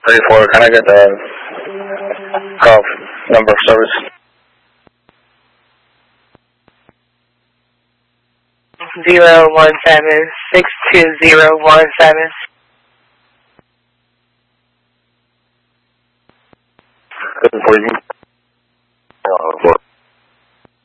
34, can I get the call number of service? 017-62017. Good for you.